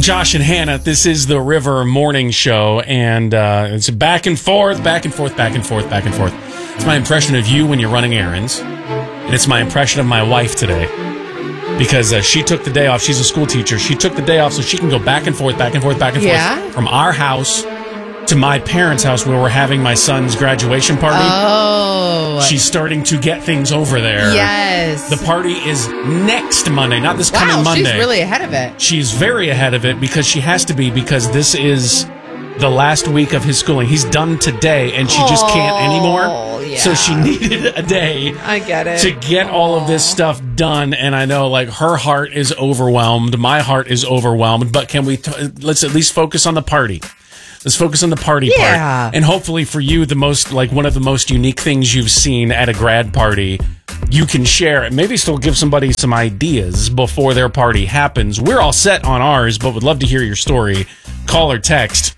Josh and Hannah. This is the River Morning Show, and it's back and forth, back and forth, back and forth, back and forth. It's my impression of you when you're running errands, and it's my impression of my wife today, because she took the day off. She's a school teacher. She took the day off so she can go back and forth, back and forth, back and forth from our house to my parents' house where we're having my son's graduation party. Oh. She's starting to get things over there. Yes. The party is next Monday, not this coming Monday. She's really ahead of it. She's very ahead of it because she has to be, because this is the last week of his schooling. He's done today and she just can't anymore. Yeah. So she needed a day I get it. to get all of this stuff done. And I know, like, her heart is overwhelmed. My heart is overwhelmed. But can we, let's at least focus on the party. Let's focus on the party part. And hopefully for you, one of the most unique things you've seen at a grad party, you can share it. Maybe still give somebody some ideas before their party happens. We're all set on ours, but would love to hear your story. Call or text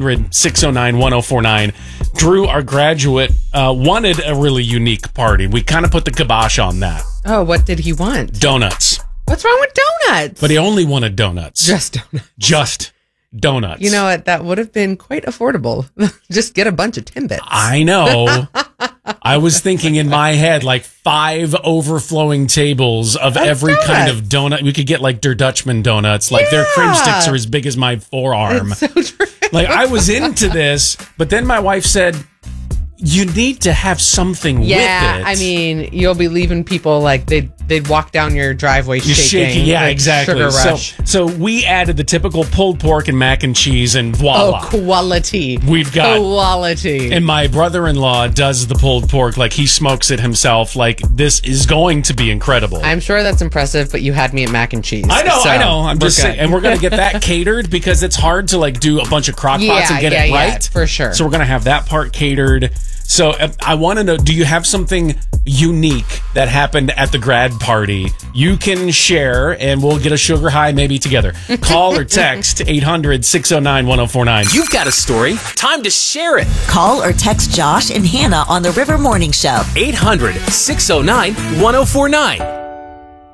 800-609-1049. Drew, our graduate, wanted a really unique party. We kind of put the kibosh on that. Oh, what did he want? Donuts. What's wrong with donuts? But he only wanted donuts. Just donuts. Just donuts. You know what? That would have been quite affordable. Just get a bunch of Timbits. I know. I was thinking in my head, like 5 overflowing tables of every donuts. kind of donut. We could get like Der Dutchman donuts. Like their cream sticks are as big as my forearm. It's so true. Like I was into this, but then my wife said, you need to have something with it. Yeah, I mean, you'll be leaving people like they'd walk down your driveway shaking. Yeah, like exactly. Sugar rush. So we added the typical pulled pork and mac and cheese, and voila. Oh, quality. We've got quality. And my brother-in-law does the pulled pork. Like, he smokes it himself. Like, this is going to be incredible. I'm sure that's impressive, but you had me at mac and cheese. I know. I'm just saying. good. And we're going to get that catered because it's hard to, like, do a bunch of crock pots and get it right. For sure. So we're going to have that part catered. So I want to know, do you have something unique that happened at the grad party? You can share, and we'll get a sugar high maybe together. Call or text 800-609-1049. You've got a story. Time to share it. Call or text Josh and Hannah on the River Morning Show. 800-609-1049.